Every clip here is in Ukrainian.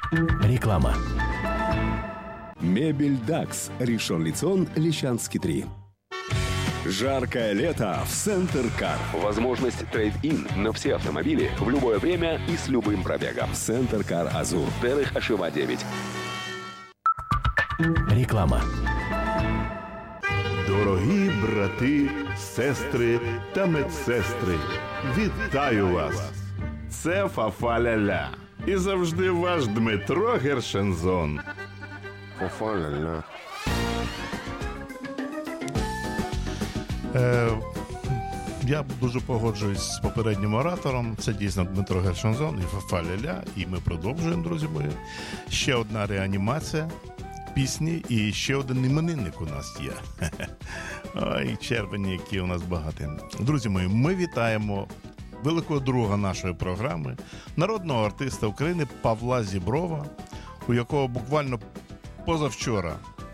Реклама. Мебель «Дакс», Ришон Лицион, Лещанский 3. Жаркое лето в Центр Кар. Возможность трейд-ин на все автомобили в любое время и с любым пробегом. Центр Кар Азур. Дерих Ашива 9. Реклама. Дорогі брати, сестри та медсестри, вітаю вас! Це Фафа-ля-ля. І завжди ваш Дмитро Гершензон. Фафа-ля-ля. Я дуже погоджуюсь з попереднім оратором. Це дійсно Дмитро Гершензон і Фафа-ля-ля. І ми продовжуємо, друзі мої. Ще одна реанімація пісні і ще один іменинник у нас є. Ой, червені, які у нас багаті. Друзі мої, ми вітаємо великого друга нашої програми, народного артиста України Павла Зіброва, у якого буквально позавчора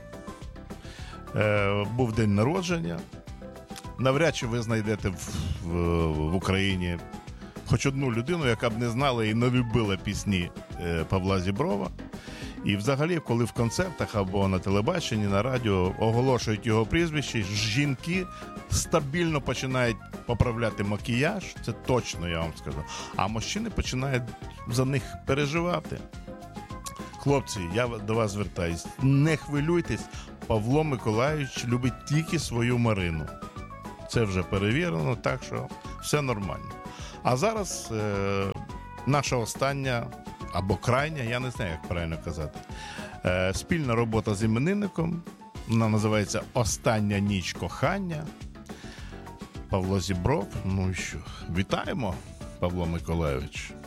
був день народження. Навряд чи ви знайдете в Україні хоч одну людину, яка б не знала і не любила пісні Павла Зіброва. І взагалі, коли в концертах або на телебаченні, на радіо оголошують його прізвище, жінки стабільно починають поправляти макіяж, це точно я вам скажу, а мужчини починають за них переживати. Хлопці, я до вас звертаюсь, не хвилюйтесь, Павло Миколайович любить тільки свою Марину. Це вже перевірено, так що все нормально. А зараз наша остання, або крайня, я не знаю, як правильно казати, спільна робота з іменинником, вона називається «Остання ніч кохання». Павло Зібров, ну і що, вітаємо, Павло Миколайович.